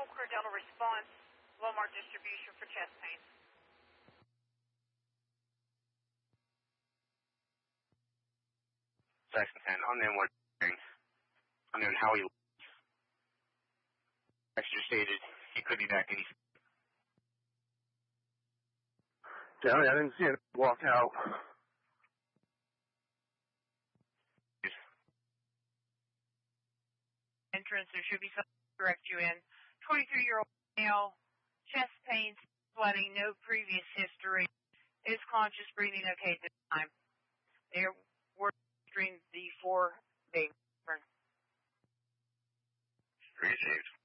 full crew dental response, Walmart distribution for chest pain. Section 10, unknown what unknown how he extra stated he could be back any. Yeah, I didn't see it walk out. Entrance, there should be something to direct you in. 23-year-old male, chest pain, sweating, no previous history. Is conscious, breathing okay at this time. They are working the 4 baby. Appreciate it.